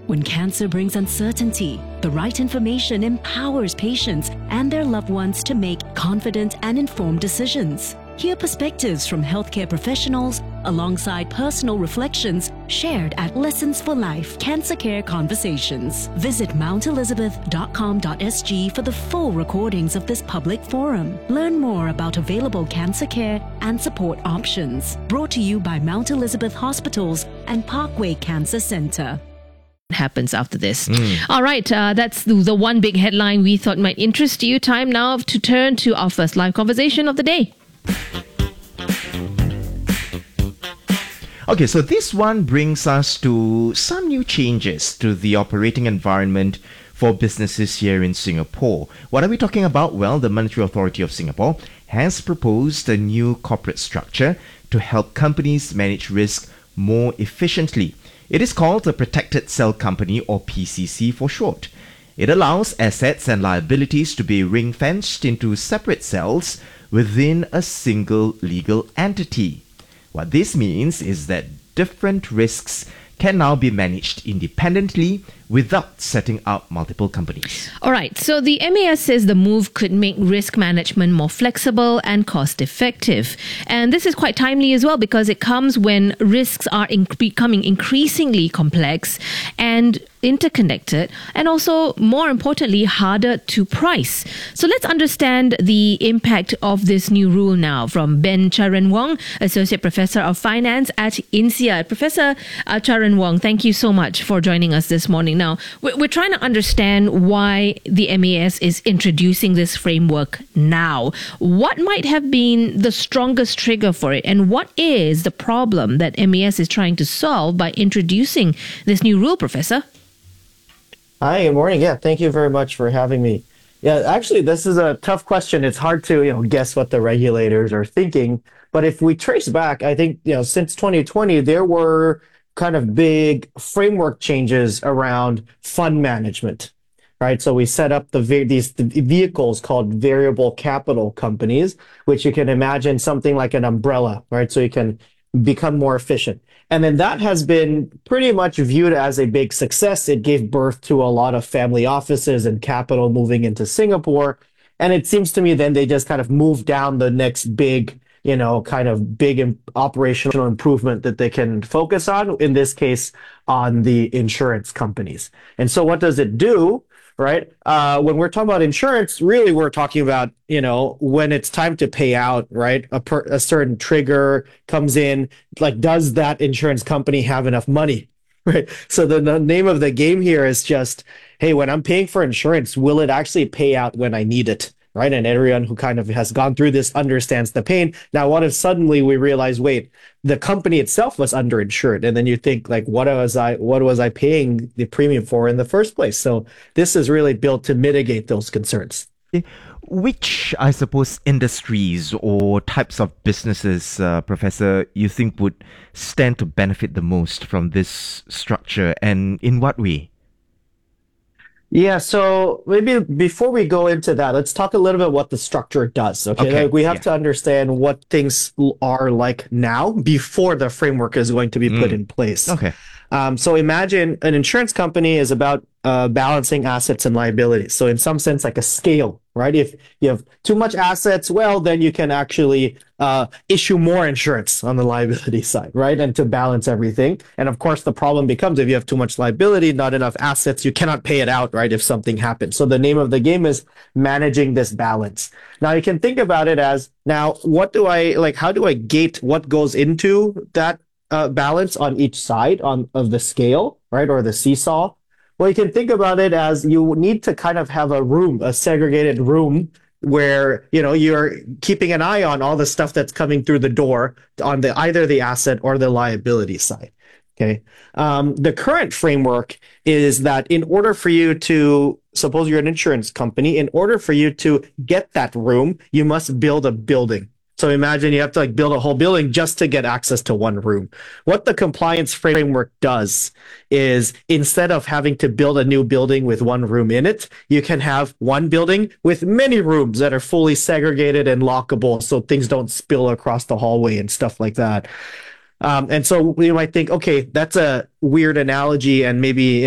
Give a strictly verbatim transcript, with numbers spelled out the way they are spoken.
When cancer brings uncertainty, the right information empowers patients and their loved ones to make confident and informed decisions. Hear perspectives from healthcare professionals alongside personal reflections shared at Lessons for Life Cancer Care Conversations. Visit mount elizabeth dot com dot s g for the full recordings of this public forum. Learn more about available cancer care and support options. Brought to you by Mount Elizabeth Hospitals and Parkway Cancer Centre. Happens after this. Mm. All right, uh, that's the, the one big headline we thought might interest you. Time now to turn to our first live conversation of the day. Okay, so this one brings us to some new changes to the operating environment for businesses here in Singapore. What are we talking about? Well, the Monetary Authority of Singapore has proposed a new corporate structure to help companies manage risk more efficiently. It is called a Protected Cell Company, or P C C for short. It allows assets and liabilities to be ring-fenced into separate cells within a single legal entity. What this means is that different risks can now be managed independently without setting up multiple companies. All right, so the M A S says the move could make risk management more flexible and cost-effective. And this is quite timely as well because it comes when risks are in- becoming increasingly complex and interconnected, and also, more importantly, harder to price. So let's understand the impact of this new rule now from Ben Charan Wong, Associate Professor of Finance at INSEAD. Professor uh, Charan Wong, thank you so much for joining us this morning. Now, we're trying to understand why the M A S is introducing this framework now. What might have been the strongest trigger for it, and what is the problem that M A S is trying to solve by introducing this new rule, Professor? Hi, good morning. Yeah, thank you very much for having me. Yeah, actually, this is a tough question. It's hard to, you know, guess what the regulators are thinking. But if we trace back, I think, you know, since twenty twenty, there were kind of big framework changes around fund management, right? So we set up the these the vehicles called variable capital companies, which you can imagine something like an umbrella, right? So you can become more efficient. And then that has been pretty much viewed as a big success. It gave birth to a lot of family offices and capital moving into Singapore. And it seems to me then they just kind of moved down the next big, you know, kind of big im- operational improvement that they can focus on, in this case, on the insurance companies. And so what does it do? Right? Uh, when we're talking about insurance, really we're talking about, you know, when it's time to pay out, right? A, per, a certain trigger comes in, like, does that insurance company have enough money? Right? So the, the name of the game here is just, hey, when I'm paying for insurance, will it actually pay out when I need it? Right? And everyone who kind of has gone through this understands the pain. Now, what if suddenly we realize, wait, the company itself was underinsured, and then you think, like, what was I, what was I paying the premium for in the first place? So this is really built to mitigate those concerns. Which, I suppose, industries or types of businesses, uh, Professor, you think would stand to benefit the most from this structure, and in what way? Yeah, so maybe before we go into that, let's talk a little bit what the structure does. Okay, okay. Like we have yeah. to understand what things are like now before the framework is going to be mm. put in place. Okay. Um, so imagine an insurance company is about uh, balancing assets and liabilities. So in some sense, like a scale, right? If you have too much assets, well, then you can actually uh, issue more insurance on the liability side, right? And to balance everything. And of course, the problem becomes if you have too much liability, not enough assets, you cannot pay it out, right? If something happens. So the name of the game is managing this balance. Now you can think about it as, now, what do I, like, how do I gate what goes into that Uh, balance on each side on of the scale, right, or the seesaw? Well, you can think about it as you need to kind of have a room, a segregated room, where, you know, you're keeping an eye on all the stuff that's coming through the door on the either the asset or the liability side. Okay. Um, the current framework is that in order for you to, suppose you're an insurance company, in order for you to get that room, you must build a building. So imagine you have to like build a whole building just to get access to one room. What the compliance framework does is, instead of having to build a new building with one room in it, you can have one building with many rooms that are fully segregated and lockable, so things don't spill across the hallway and stuff like that. Um, and so we might think, okay, that's a weird analogy, and maybe